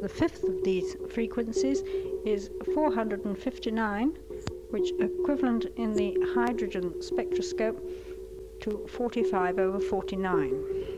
the fifth of these frequencies is 459, which equivalent in the hydrogen spectroscope to 45/49.